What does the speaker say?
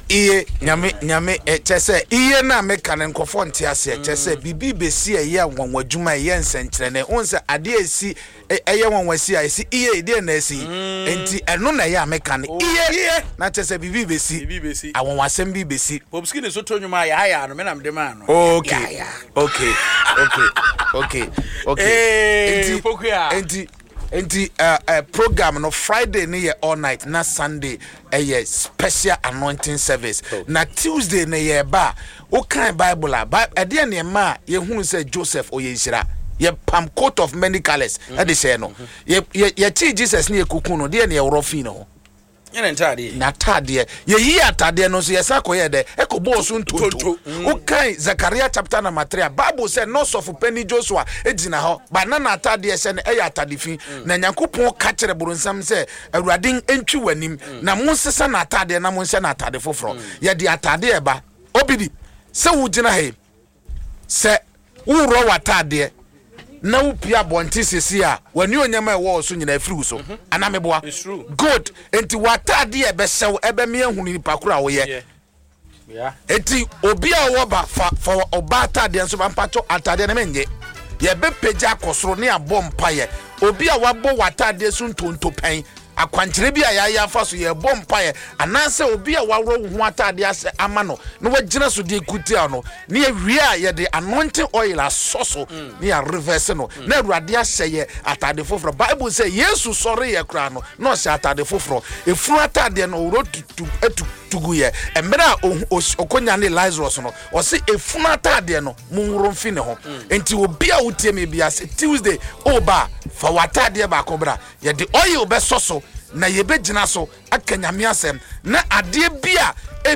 iye nyame chese iye na meka ne nkofo nte ase chese bibi besi eye anwanwa dwuma eye nsenkyere ne onse ade esi eye wanwasi esi iye ide na esi enti eno na ye ameka ne iye na chese bibi besi awonwasem bi besi Popski ne so to nwuma ya no me na mde ma no okay enti program no Friday ne ye all night na Sunday special anointing service na Tuesday ne ye ba o kan Bible ade ne ma ye hunu say Joseph Oyeshira ye pam coat of many colors ade say no ye chi Jesus ne kuku no de ne ye worofi no yana ntade na tade ye yi atade no so ye sakoye de ekobo so ntonto o kan Zechariah chapter number 3 Bible say no so for penny Joshua ejina ho ba na atade se ne atade fi na Nyankopon ka kire buronsam se awurade entwi wanim na monsesa na atade na monse na atade foforo ye de atade e ba obidi se wo gina he se wo ro watade na upia bonti sisi a wani onyama e wo so nyina afiri so anameboa good enti watade e be sew ebe me ehunu ni pakura wo ye enti obi a wo ba fa oba atade nso ba mpacho atade na menye ye be peja kosoro ne abompa ye obi a wabo watade so ntonto pen akwankyere bi a ya afa so ye bompa ye ananse obi a wawro hu atade ase ama no na wagina so de kutia no ne ye wie a ye de anointing oil asoso ne ya reverse no na awurade ahye ye atade foforo Bible say yesu sori ye kra no na o se atade foforo efuru atade no ro tugu ye emra okonya ne Lazarus no o se efunu atade no munworo mfi ne ho enti obi a wotie me bia se Tuesday oba fa watade ba kobra ye de oil be soso na yebegina so akanyame asem na ade bia